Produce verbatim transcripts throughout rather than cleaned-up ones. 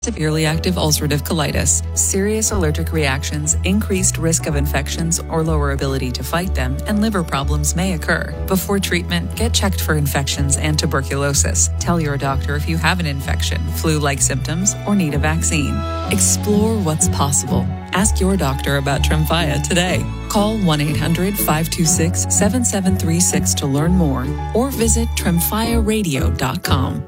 Severely active ulcerative colitis, serious allergic reactions, increased risk of infections or lower ability to fight them, and liver problems may occur. Before treatment, get checked for infections and tuberculosis. Tell your doctor if you have an infection, flu-like symptoms, or need a vaccine. Explore what's possible. Ask your doctor about Tremfya today. Call one eight hundred five two six seven seven three six to learn more or visit tremfya radio dot com.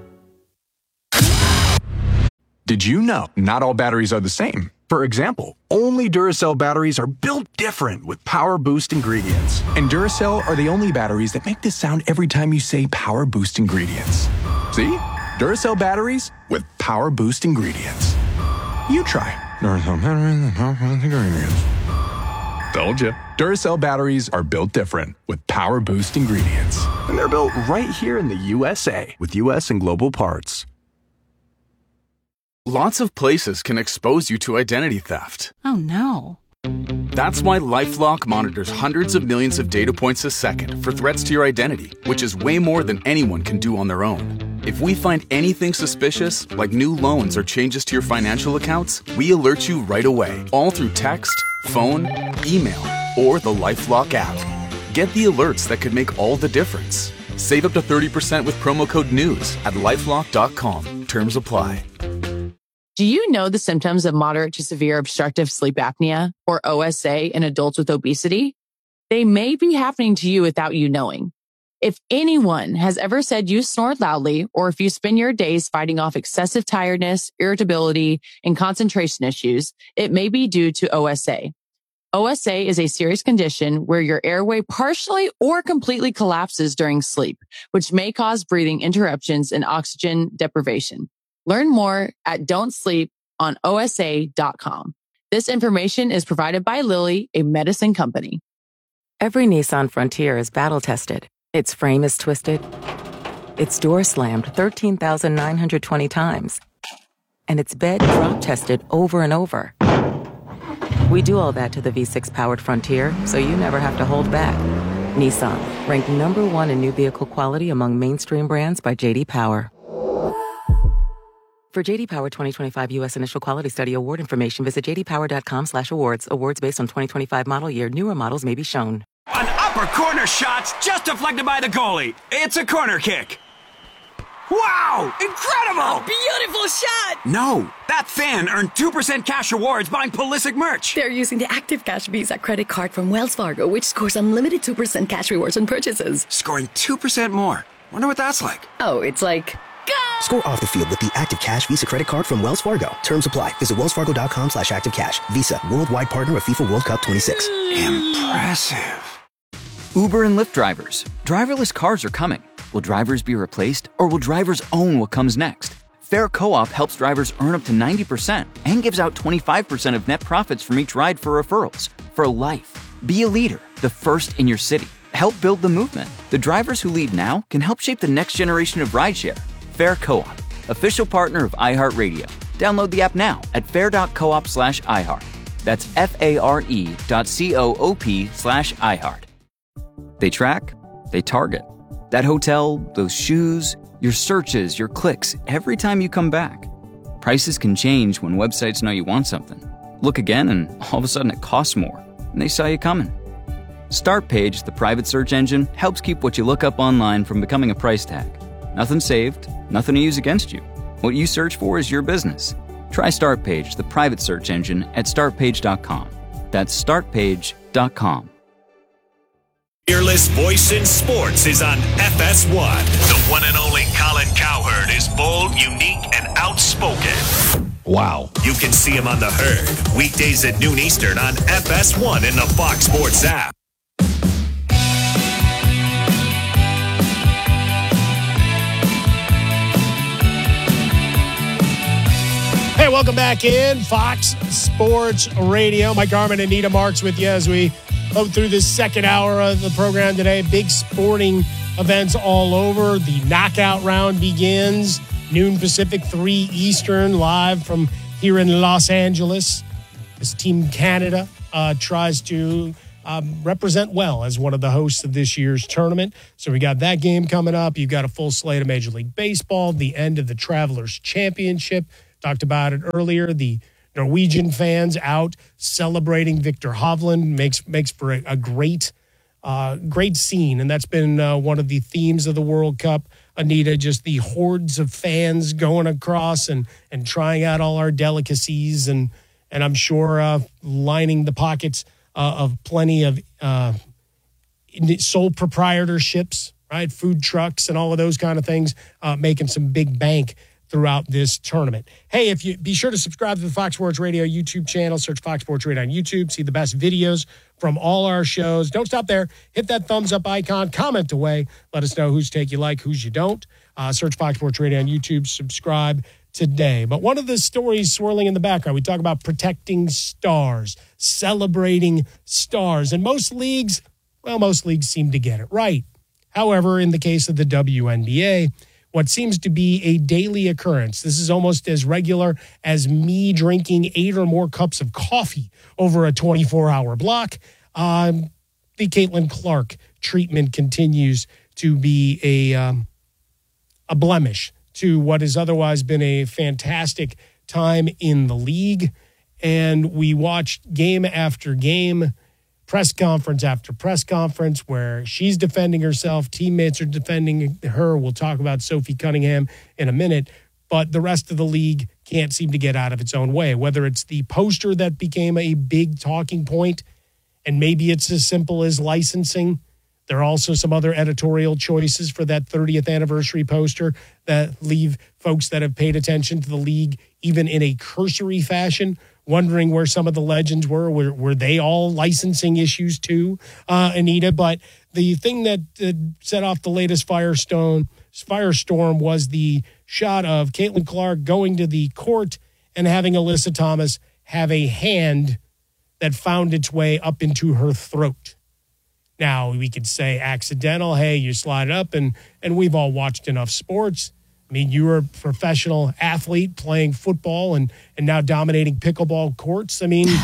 Did you know not all batteries are the same? For example, only Duracell batteries are built different with Power Boost ingredients. And Duracell are the only batteries that make this sound every time you say Power Boost ingredients. See? Duracell batteries with Power Boost ingredients. You try. Duracell batteries with Power Boost ingredients. Told you. Duracell batteries are built different with Power Boost ingredients. And they're built right here in the U S A with U S and global parts. Lots of places can expose you to identity theft. Oh, no. That's why LifeLock monitors hundreds of millions of data points a second for threats to your identity, which is way more than anyone can do on their own. If we find anything suspicious, like new loans or changes to your financial accounts, we alert you right away, all through text, phone, email, or the LifeLock app. Get the alerts that could make all the difference. Save up to thirty percent with promo code NEWS at lifelock dot com. Terms apply. Do you know the symptoms of moderate to severe obstructive sleep apnea, or O S A, in adults with obesity? They may be happening to you without you knowing. If anyone has ever said you snore loudly, or if you spend your days fighting off excessive tiredness, irritability, and concentration issues, it may be due to O S A. O S A is a serious condition where your airway partially or completely collapses during sleep, which may cause breathing interruptions and oxygen deprivation. Learn more at don't sleep on O S A dot com. This information is provided by Lilly, a medicine company. Every Nissan Frontier is battle-tested. Its frame is twisted. Its door slammed thirteen thousand nine hundred twenty times. And its bed drop-tested over and over. We do all that to the V six-powered Frontier, so you never have to hold back. Nissan, ranked number one in new vehicle quality among mainstream brands by J D Power. For J D Power twenty twenty-five U S Initial Quality Study Award information, visit j d power dot com slash awards. Awards based on twenty twenty-five model year. Newer models may be shown. An upper corner shot's just deflected by the goalie. It's a corner kick. Wow! Incredible! A beautiful shot! No, that fan earned two percent cash rewards buying Pulisic merch. They're using the Active Cash Visa credit card from Wells Fargo, which scores unlimited two percent cash rewards on purchases. Scoring two percent more. Wonder what that's like. Oh, it's like... Go! Score off the field with the Active Cash Visa credit card from Wells Fargo. Terms apply. Visit wells fargo dot com slash active cash. Visa, worldwide partner of FIFA World Cup twenty-six. Impressive. Uber and Lyft drivers. Driverless cars are coming. Will drivers be replaced, or will drivers own what comes next? Fair Co-op helps drivers earn up to ninety percent and gives out twenty-five percent of net profits from each ride for referrals. For life. Be a leader, the first in your city. Help build the movement. The drivers who lead now can help shape the next generation of rideshare. Fair Co-op, official partner of iHeartRadio. Download the app now at fair dot coop slash iHeart. That's F-A-R-E dot C-O-O-P slash iHeart. They track, they target. That hotel, those shoes, your searches, your clicks, every time you come back. Prices can change when websites know you want something. Look again and all of a sudden it costs more, and they saw you coming. Startpage, the private search engine, helps keep what you look up online from becoming a price tag. Nothing saved, nothing to use against you. What you search for is your business. Try Startpage, the private search engine, at start page dot com. That's start page dot com. Fearless voice in sports is on F S one. The one and only Colin Cowherd is bold, unique, and outspoken. Wow. You can see him on The Herd, weekdays at noon Eastern on F S one in the Fox Sports app. Hey, welcome back in. Fox Sports Radio. Mike Garman and Anita Marks with you as we go through this second hour of the program today. Big sporting events all over. The knockout round begins. Noon Pacific, three Eastern, live from here in Los Angeles. As Team Canada uh, tries to um, represent well as one of the hosts of this year's tournament. So we got that game coming up. You've got a full slate of Major League Baseball, the end of the Travelers Championship Talked about it earlier. The Norwegian fans out celebrating Victor Hovland makes makes for a, a great, uh, great scene. And that's been uh, one of the themes of the World Cup, Anita, just the hordes of fans going across and, and trying out all our delicacies. And, and I'm sure uh, lining the pockets uh, of plenty of uh, sole proprietorships, right? Food trucks and all of those kind of things, uh, making some big bank throughout this tournament. Hey, if you be sure to subscribe to the Fox Sports Radio YouTube channel, search Fox Sports Radio on YouTube, see the best videos from all our shows. Don't stop there. Hit that thumbs up icon, comment away. Let us know whose take you like, whose you don't. Uh, search Fox Sports Radio on YouTube, subscribe today. But one of the stories swirling in the background, we talk about protecting stars, celebrating stars. And most leagues, well, most leagues seem to get it right. However, in the case of the W N B A, what seems to be a daily occurrence, this is almost as regular as me drinking eight or more cups of coffee over a twenty-four hour block. Um, the Caitlin Clark treatment continues to be a, um, a blemish to what has otherwise been a fantastic time in the league. And we watched game after game, press conference after press conference, where she's defending herself, teammates are defending her. We'll talk about Sophie Cunningham in a minute, but the rest of the league can't seem to get out of its own way, whether it's the poster that became a big talking point, and maybe it's as simple as licensing. There are also some other editorial choices for that thirtieth anniversary poster that leave folks that have paid attention to the league, even in a cursory fashion, wondering where some of the legends were. Were, were they all licensing issues too, uh, Anita? But the thing that uh, set off the latest Firestone, firestorm was the shot of Caitlin Clark going to the court and having Alyssa Thomas have a hand that found its way up into her throat. Now, we could say accidental. Hey, you slide up, and and we've all watched enough sports. I mean, you were a professional athlete playing football and, and now dominating pickleball courts. I mean,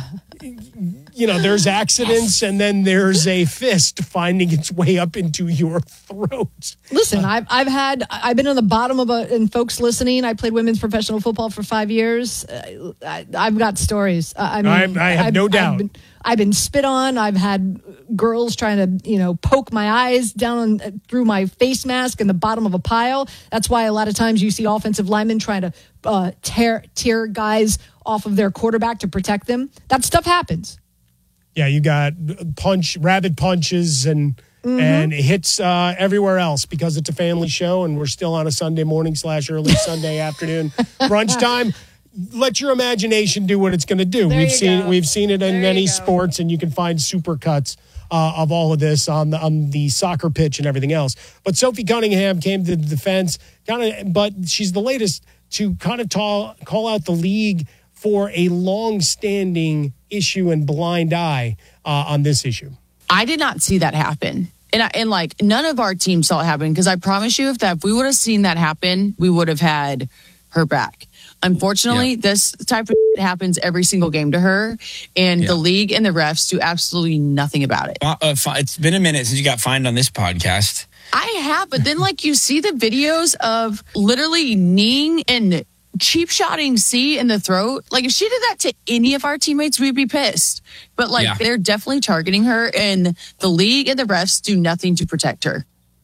you know, there's accidents, and then there's a fist finding its way up into your throat. Listen, I've I've had I've been on the bottom of a, and folks listening, I played women's professional football for five years. Uh, I, I've got stories. Uh, I mean, I, I have I've, no doubt. I've been, I've been spit on. I've had girls trying to, you know, poke my eyes down on, through my face mask in the bottom of a pile. That's why a lot of times you see offensive linemen trying to uh, tear tear guys off of their quarterback to protect them. That stuff happens. Yeah, you got punch, rabid punches and mm-hmm. and hits uh, everywhere else because it's a family show and we're still on a Sunday morning slash early Sunday afternoon brunch time. Let your imagination do what it's going to do. There we've you seen go. we've seen it in There many you go. sports, and you can find supercuts uh, of all of this on the on the soccer pitch and everything else. But Sophie Cunningham came to the defense, kind of, but she's the latest to kind of ta- call out the league for a long-standing issue and blind eye uh, on this issue. I did not see that happen. And, I, and like, none of our team saw it happen, because I promise you, if that if we would have seen that happen, we would have had her back. Unfortunately, yeah. this type of shit happens every single game to her, and yeah. the league and the refs do absolutely nothing about it. Uh, uh, it's been a minute since you got fined on this podcast. I have, but then like you see the videos of literally kneeing and cheap shotting C in the throat. Like if she did that to any of our teammates, we'd be pissed. But like yeah. they're definitely targeting her, and the league and the refs do nothing to protect her.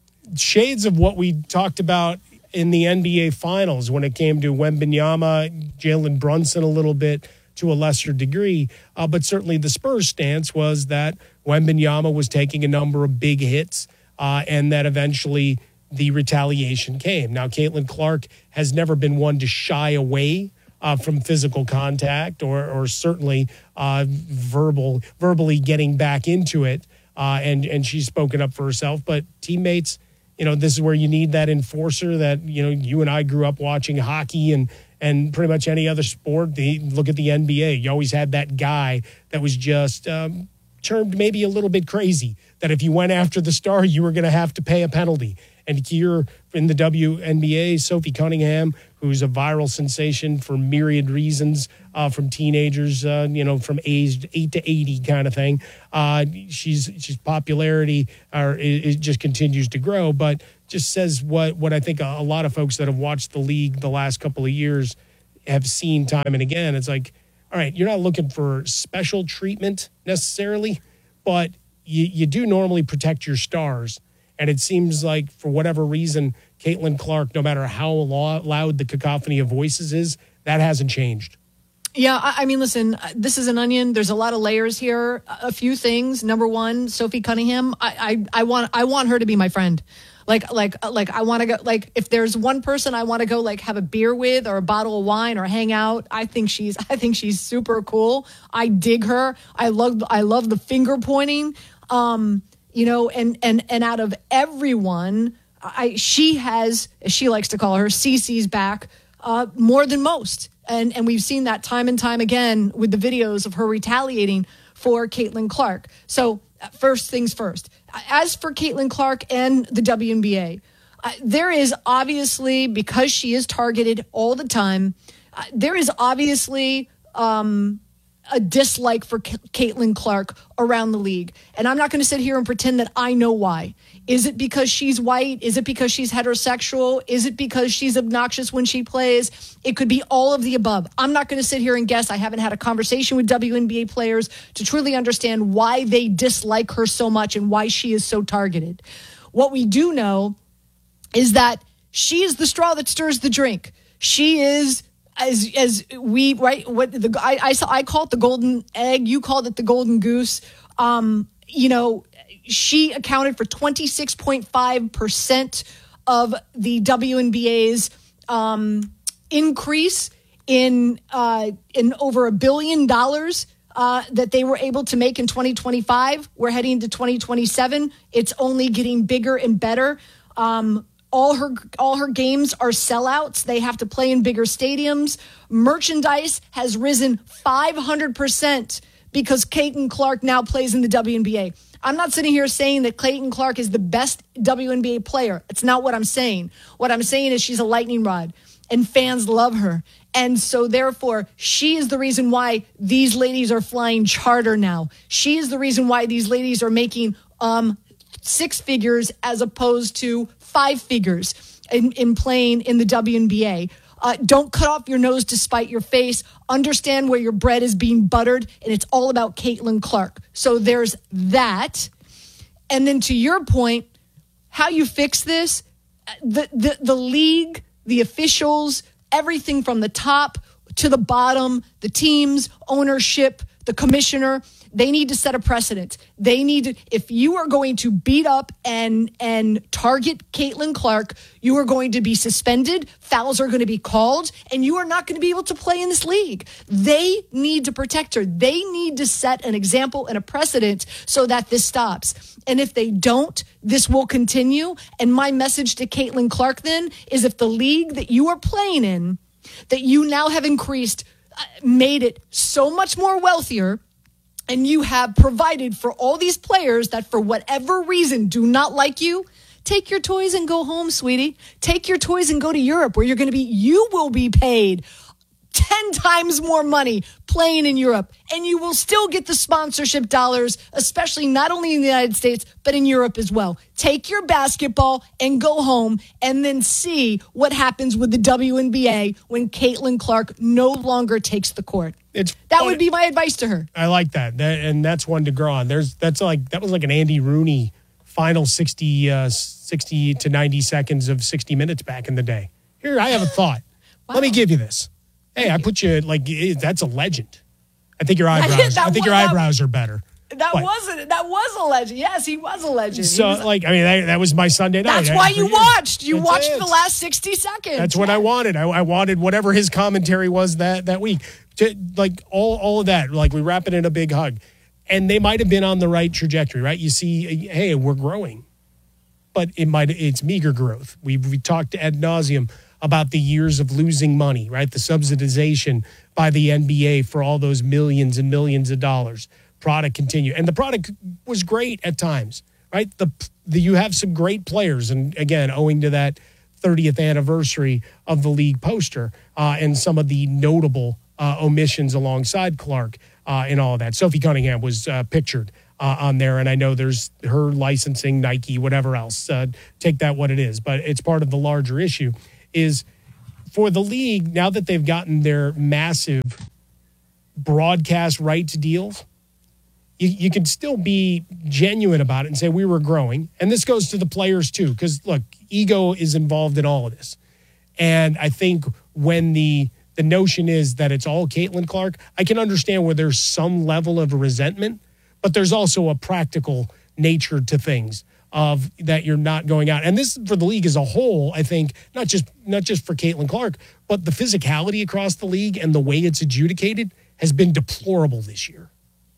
Shades of what we talked about in the N B A Finals when it came to Wembanyama, Jalen Brunson a little bit to a lesser degree. Uh, but certainly the Spurs stance was that Wembanyama was taking a number of big hits uh, and that eventually the retaliation came. Now, Caitlin Clark has never been one to shy away uh, from physical contact or, or certainly uh, verbal, verbally getting back into it. Uh, and, and she's spoken up for herself. But teammates, you know, this is where you need that enforcer that, you know, you and I grew up watching hockey and, and pretty much any other sport. The, look at the N B A. You always had that guy that was just um, termed maybe a little bit crazy, that if you went after the star, you were going to have to pay a penalty. And here in the W N B A, Sophie Cunningham, who's a viral sensation for myriad reasons, uh, from teenagers, uh, you know, from age eight to eighty kind of thing. Uh, she's she's popularity or it, it just continues to grow, but just says what what I think a, a lot of folks that have watched the league the last couple of years have seen time and again. It's like, all right, you're not looking for special treatment necessarily, but you, you do normally protect your stars. And it seems like for whatever reason, Caitlin Clark, no matter how loud the cacophony of voices is, that hasn't changed. Yeah, I mean, listen, this is an onion. There's a lot of layers here. A few things. Number one, Sophie Cunningham. I, I, I want, I want her to be my friend. Like, like, like, I want to go. Like, if there's one person I want to go, like, have a beer with, or a bottle of wine, or hang out, I think she's, I think she's super cool. I dig her. I love, I love the finger pointing. Um, you know, and and and out of everyone, I she has, as she likes to call her, Cece's back uh, more than most. And and we've seen that time and time again with the videos of her retaliating for Caitlin Clark. So first things first. As for Caitlin Clark and the W N B A, uh, there is obviously, because she is targeted all the time, uh, there is obviously um, a dislike for K- Caitlin Clark around the league. And I'm not going to sit here and pretend that I know why. Is it because she's white? Is it because she's heterosexual? Is it because she's obnoxious when she plays? It could be all of the above. I'm not going to sit here and guess. I haven't had a conversation with W N B A players to truly understand why they dislike her so much and why she is so targeted. What we do know is that she is the straw that stirs the drink. She is, as as we, right, what the I, I, I call it the golden egg. You called it the golden goose. Um, you know, she accounted for twenty-six point five percent of the W N B A's um, increase in uh, in over a billion dollars uh, that they were able to make in twenty twenty-five. We're heading into twenty twenty-seven. It's only getting bigger and better. Um, all her all her games are sellouts. They have to play in bigger stadiums. Merchandise has risen five hundred percent because Caitlin Clark now plays in the W N B A. I'm not sitting here saying that Caitlin Clark is the best W N B A player. It's not what I'm saying. What I'm saying is she's a lightning rod, and fans love her. And so, therefore, she is the reason why these ladies are flying charter now. She is the reason why these ladies are making um, six figures as opposed to five figures in, in playing in the W N B A. Uh, don't cut off your nose to spite your face. Understand where your bread is being buttered, and it's all about Caitlin Clark. So there's that. And then to your point, how you fix this, the, the, the league, the officials, everything from the top to the bottom, the teams, ownership, the commissioner, they need to set a precedent. They need to, if you are going to beat up and and target Caitlin Clark, you are going to be suspended, fouls are going to be called, and you are not going to be able to play in this league. They need to protect her. They need to set an example and a precedent so that this stops. And if they don't, this will continue. And my message to Caitlin Clark then is, if the league that you are playing in, that you now have increased, made it so much more wealthier, and you have provided for all these players that for whatever reason do not like you, take your toys and go home, sweetie. Take your toys and go to Europe, where you're going to be, you will be paid ten times more money playing in Europe, and you will still get the sponsorship dollars, especially not only in the United States, but in Europe as well. Take your basketball and go home, and then see what happens with the W N B A when Caitlin Clark no longer takes the court. It's that would be my advice to her. I like that. that, and that's one to grow on. There's that's like that was like an Andy Rooney final sixty, uh, sixty to ninety seconds of sixty minutes back in the day. Here, I have a thought. Wow. Let me give you this. Hey, I put you like that's a legend. I think your eyebrows. I think your eyebrows are better. That but, wasn't. That was a legend. Yes, he was a legend. So, was, like, I mean, that, that was my Sunday night. That's why you watched. You that's watched it. the last sixty seconds. That's what I wanted. I, I wanted whatever his commentary was that that week. To, like all all of that. Like, we wrap it in a big hug, and they might have been on the right trajectory, right? You see, hey, we're growing, but it might it's meager growth. We we talked ad nauseum about the years of losing money, right? The subsidization by the N B A for all those millions and millions of dollars. Product continue. And the product was great at times, right? The, the you have some great players. And again, owing to that thirtieth anniversary of the league poster uh, and some of the notable uh, omissions alongside Clark uh, and all of that. Sophie Cunningham was uh, pictured uh, on there. And I know there's her licensing, Nike, whatever else. Uh, take that what it is. But it's part of the larger issue is for the league, now that they've gotten their massive broadcast rights deals, you, you can still be genuine about it and say we were growing. And this goes to the players too, because look, ego is involved in all of this. And I think when the the notion is that it's all Caitlin Clark, I can understand where there's some level of resentment, but there's also a practical nature to things of that you're not going out. And this for the league as a whole, I think, not just not just for Caitlin Clark, but the physicality across the league and the way it's adjudicated has been deplorable this year.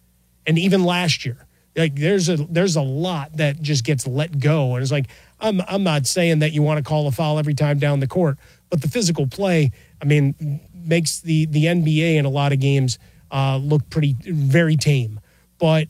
And even last year. Like there's a there's a lot that just gets let go. And it's like, I'm I'm not saying that you want to call a foul every time down the court, but the physical play, I mean, makes the, the N B A in a lot of games uh, look pretty, very tame. But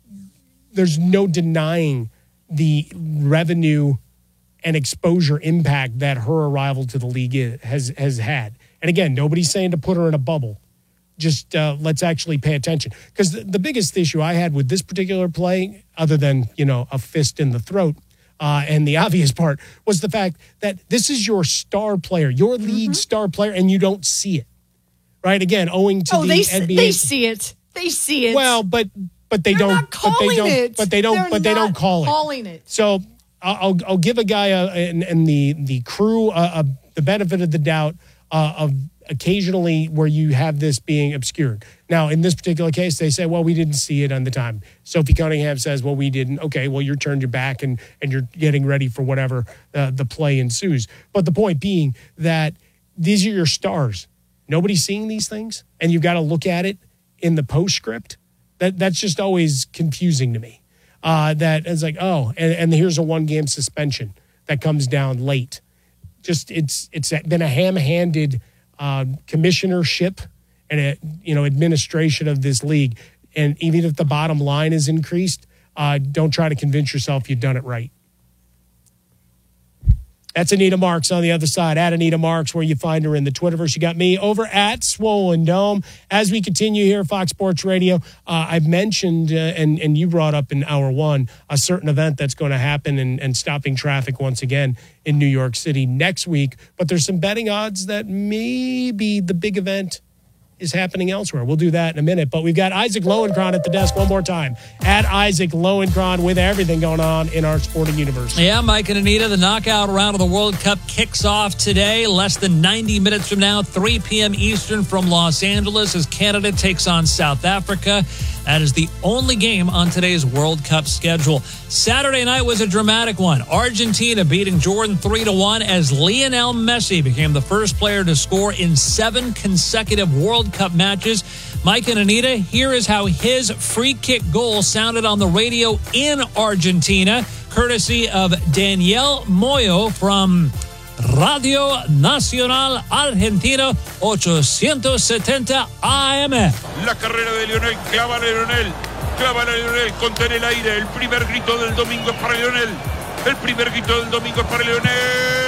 there's no denying the revenue and exposure impact that her arrival to the league is, has has had. And again, nobody's saying to put her in a bubble. Just uh, let's actually pay attention. Because the, the biggest issue I had with this particular play, other than, you know, a fist in the throat, uh, and the obvious part, was the fact that this is your star player, your league mm-hmm. star player, and you don't see it. Right? Again, owing to oh, the they, N B A. They see it. They see it. Well, but but they They're don't. Not calling but they don't. It. But they don't. They're but they don't call calling it. it. So I'll I'll give a guy a, and, and the the crew uh, a, the benefit of the doubt uh, of. Occasionally where you have this being obscured. Now, in this particular case, they say, well, we didn't see it on the time. Sophie Cunningham says, well, we didn't. Okay, well, you're turned your back and, and you're getting ready for whatever uh, the play ensues. But the point being that these are your stars. Nobody's seeing these things, and you've got to look at it in the postscript. That, that's just always confusing to me. Uh, that it's like, oh, and, and here's a one-game suspension that comes down late. Just it's it's been a ham-handed Uh, commissionership and a, you know administration of this league, and even if the bottom line is increased, uh, don't try to convince yourself you've done it right. That's Anita Marks on the other side. At Anita Marks, where you find her in the Twitterverse. You got me over at Swollen Dome. As we continue here, Fox Sports Radio, uh, I've mentioned, uh, and, and you brought up in hour one, a certain event that's going to happen and, and stopping traffic once again in New York City next week. But there's some betting odds that maybe the big event is happening elsewhere. We'll do that in a minute. But we've got Isaac Lowenkron at the desk one more time. At Isaac Lowenkron with everything going on in our sporting universe. Yeah, Mike and Anita, the knockout round of the World Cup kicks off today. Less than ninety minutes from now, three p.m. Eastern from Los Angeles as Canada takes on South Africa. That is the only game on today's World Cup schedule. Saturday night was a dramatic one. Argentina beating Jordan three to one as Lionel Messi became the first player to score in seven consecutive World Cup matches. Mike and Anita, here is how his free kick goal sounded on the radio in Argentina, courtesy of Daniel Moyo from Radio Nacional Argentina ochocientos setenta A M. La carrera de Lionel, clava a Lionel, clava a Lionel, contén el aire, el primer grito del domingo es para Lionel, el primer grito del domingo es para Lionel.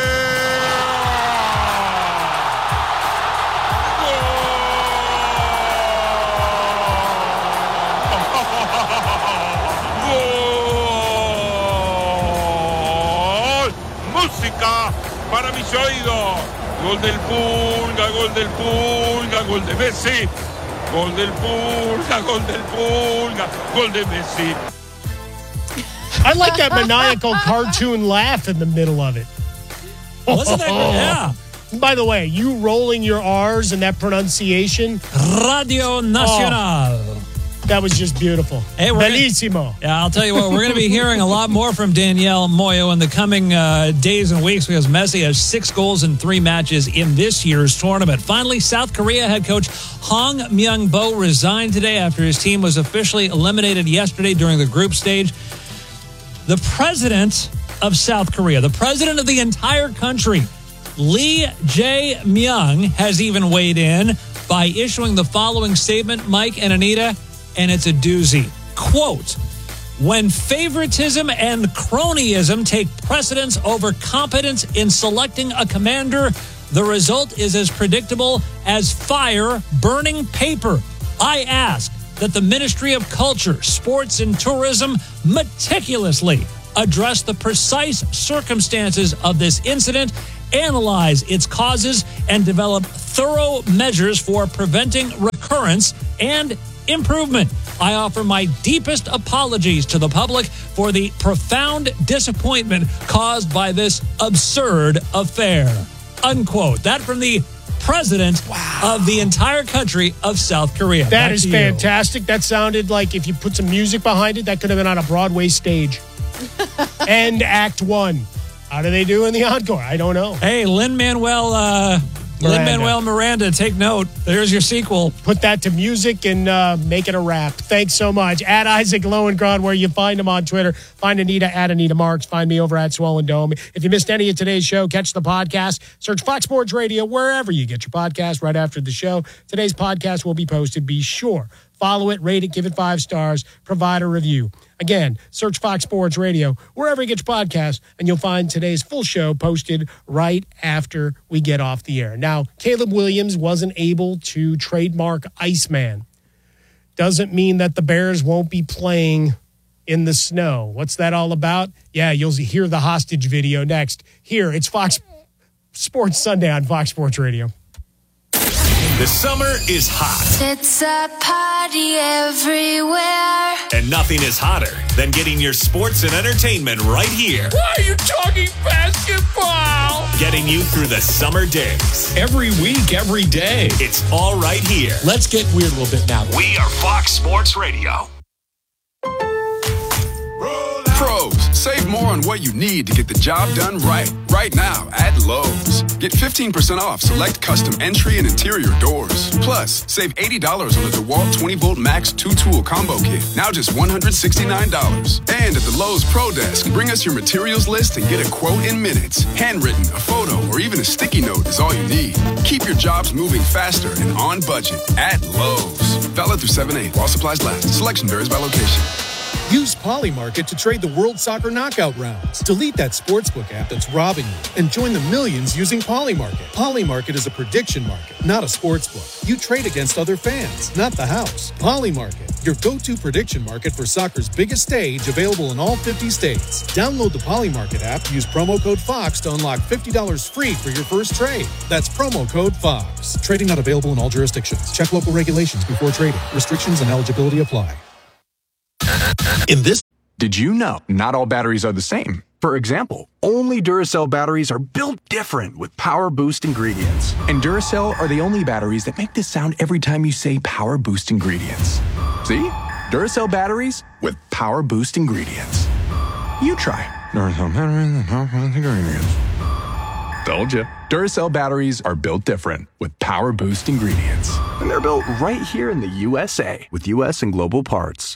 Música para mis oídos. Gol del Pulga, gol del Pulga, gol de Messi. Gol del Pulga, gol del Pulga, gol de Messi. I like that maniacal cartoon laugh in the middle of it. Wasn't that great? Yeah. By the way, you rolling your R's and that pronunciation. Radio Nacional. Oh. That was just beautiful. Hey, Bellissimo. Gonna, yeah, I'll tell you what, we're going to be hearing a lot more from Danielle Moyo in the coming uh, days and weeks because Messi has six goals in three matches in this year's tournament. Finally, South Korea head coach Hong Myung-bo resigned today after his team was officially eliminated yesterday during the group stage. The president of South Korea, the president of the entire country, Lee Jae-myung, has even weighed in by issuing the following statement, Mike and Anita, and it's a doozy. Quote, when favoritism and cronyism take precedence over competence in selecting a commander, the result is as predictable as fire burning paper. I ask that the Ministry of Culture, Sports, and Tourism meticulously address the precise circumstances of this incident analyze its causes, and develop thorough measures for preventing recurrence and improvement. I offer my deepest apologies to the public for the profound disappointment caused by this absurd affair. Unquote. That from the president wow. of the entire country of South Korea. That Back is fantastic. That sounded like if you put some music behind it, that could have been on a Broadway stage. End Act One. How do they do in the encore? I don't know. Hey, Lin-Manuel uh, Lin-Manuel Miranda, take note. There's your sequel. Put that to music and uh, make it a rap. Thanks so much. At Isaac Lowenkron, where you find him on Twitter. Find Anita at Anita Marks. Find me over at Swollen Dome. If you missed any of today's show, catch the podcast. Search Fox Sports Radio wherever you get your podcast right after the show. Today's podcast will be posted. Be sure. Follow it, rate it, give it five stars, provide a review. Again, search Fox Sports Radio wherever you get your podcast, and you'll find today's full show posted right after we get off the air. Now, Caleb Williams wasn't able to trademark Iceman. Doesn't mean that the Bears won't be playing in the snow. What's that all about? Yeah, you'll hear the hostage video next. Here, it's Fox Sports Sunday on Fox Sports Radio. The summer is hot. It's a party everywhere. And nothing is hotter than getting your sports and entertainment right here. Why are you talking basketball? Getting you through the summer days. Every week, every day. It's all right here. Let's get weird a little bit now. We are Fox Sports Radio. Pros, save more on what you need to get the job done right. Right now at Lowe's. Get fifteen percent off select custom entry and interior doors. Plus, save eighty dollars on the DeWalt twenty volt Max two-tool combo kit. Now just one hundred sixty-nine dollars. And at the Lowe's Pro Desk, bring us your materials list and get a quote in minutes. Handwritten, a photo, or even a sticky note is all you need. Keep your jobs moving faster and on budget at Lowe's. Valid through seven eight while supplies last. Selection varies by location. Use Polymarket to trade the World Soccer Knockout rounds. Delete that sportsbook app that's robbing you and join the millions using Polymarket. Polymarket is a prediction market, not a sportsbook. You trade against other fans, not the house. Polymarket, your go-to prediction market for soccer's biggest stage, available in all fifty states. Download the Polymarket app, use promo code FOX to unlock fifty dollars free for your first trade. That's promo code FOX. Trading not available in all jurisdictions. Check local regulations before trading. Restrictions and eligibility apply. In this, did you know not all batteries are the same? For example, only Duracell batteries are built different with Power Boost ingredients. And Duracell are the only batteries that make this sound every time you say Power Boost ingredients. See? Duracell batteries with Power Boost ingredients. You try. Duracell batteries with Power Boost ingredients. Told you. Duracell batteries are built different with Power Boost ingredients. And they're built right here in the U S A with U S and global parts.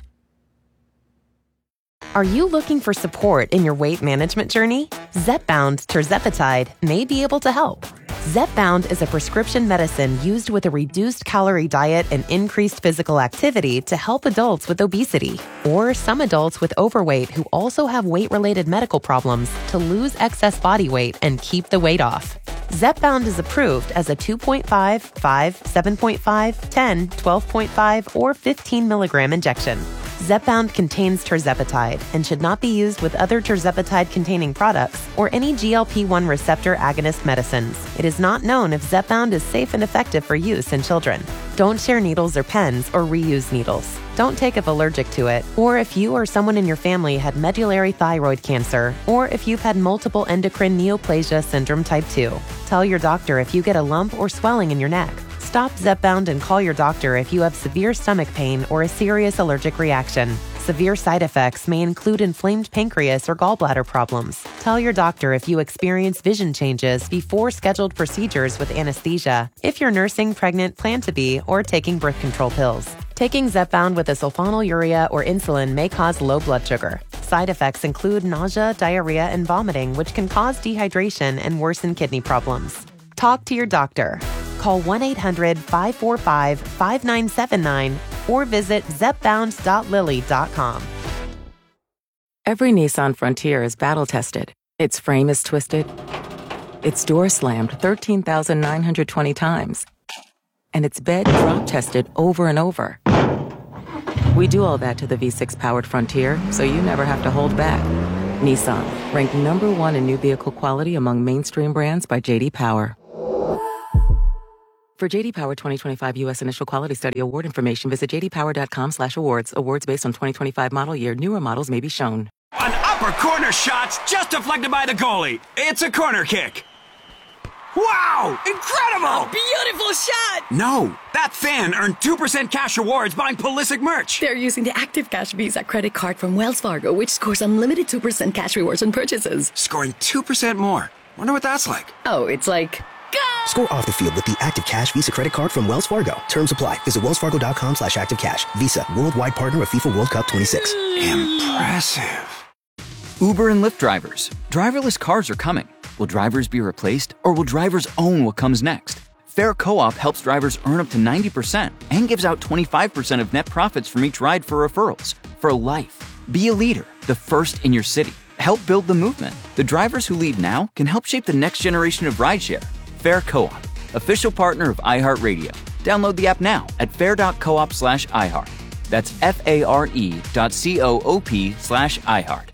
Are you looking for support in your weight management journey? Zepbound tirzepatide may be able to help. Zepbound is a prescription medicine used with a reduced calorie diet and increased physical activity to help adults with obesity or some adults with overweight who also have weight-related medical problems to lose excess body weight and keep the weight off. Zepbound is approved as a two point five, five, seven point five, ten, twelve point five, or fifteen milligram injection. Zepbound contains tirzepatide and should not be used with other tirzepatide-containing products or any G L P one receptor agonist medicines. It is not known if Zepbound is safe and effective for use in children. Don't share needles or pens or reuse needles. Don't take if allergic to it, or if you or someone in your family had medullary thyroid cancer, or if you've had multiple endocrine neoplasia syndrome type two. Tell your doctor if you get a lump or swelling in your neck. Stop Zepbound and call your doctor if you have severe stomach pain or a serious allergic reaction. Severe side effects may include inflamed pancreas or gallbladder problems. Tell your doctor if you experience vision changes before scheduled procedures with anesthesia, if you're nursing, pregnant, plan to be, or taking birth control pills. Taking Zepbound with a sulfonylurea or insulin may cause low blood sugar. Side effects include nausea, diarrhea, and vomiting, which can cause dehydration and worsen kidney problems. Talk to your doctor. Call one eight hundred, five four five, five nine seven nine or visit zepbound dot lilly dot com. Every Nissan Frontier is battle-tested. Its frame is twisted. Its door slammed thirteen thousand nine hundred twenty times. And its bed drop-tested over and over. We do all that to the V six-powered Frontier, so you never have to hold back. Nissan, ranked number one in new vehicle quality among mainstream brands by J D Power. For J D Power twenty twenty-five U S Initial Quality Study award information, visit j d power dot com slash awards. Awards based on twenty twenty-five model year. Newer models may be shown. An upper corner shot's just deflected by the goalie. It's a corner kick. Wow! Incredible! A beautiful shot! No, that fan earned two percent cash rewards buying Pulisic merch. They're using the Active Cash Visa credit card from Wells Fargo, which scores unlimited two percent cash rewards on purchases. Scoring two percent more. Wonder what that's like. Oh, it's like... Go! Score off the field with the Active Cash Visa credit card from Wells Fargo. Terms apply. Visit wells fargo dot com slash active cash. Visa, worldwide partner of FIFA World Cup twenty-six. Impressive. Uber and Lyft drivers. Driverless cars are coming. Will drivers be replaced, or will drivers own what comes next? Fair Co-op helps drivers earn up to ninety percent and gives out twenty-five percent of net profits from each ride for referrals. For life. Be a leader, the first in your city. Help build the movement. The drivers who lead now can help shape the next generation of rideshare. Fair Co-op, official partner of iHeartRadio. Download the app now at fair.coop slash iHeart. That's F-A-R-E dot C-O-O-P slash iHeart.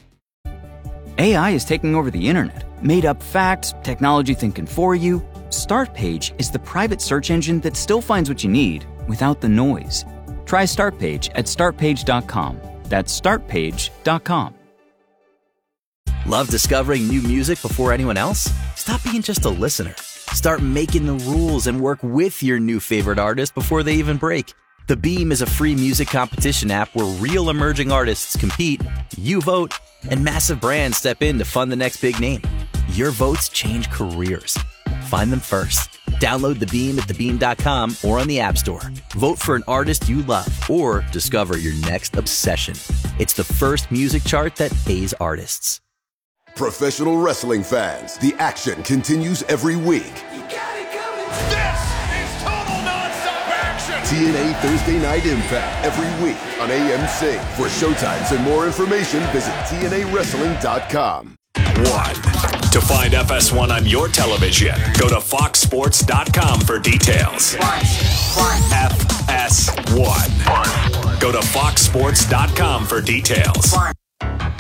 A I is taking over the internet. Made up facts, technology thinking for you. Startpage is the private search engine that still finds what you need without the noise. Try Startpage at start page dot com. That's start page dot com. Love discovering new music before anyone else? Stop being just a listener. Start making the rules and work with your new favorite artist before they even break. The Beam is a free music competition app where real emerging artists compete, you vote, and massive brands step in to fund the next big name. Your votes change careers. Find them first. Download The Beam at the beam dot com or on the App Store. Vote for an artist you love or discover your next obsession. It's the first music chart that pays artists. Professional wrestling fans, the action continues every week. This is total nonstop action. T N A Thursday Night Impact every week on A M C. For showtimes and more information, visit T N A wrestling dot com. One. To find F S one on your television, go to fox sports dot com for details. F S one. Go to fox sports dot com for details.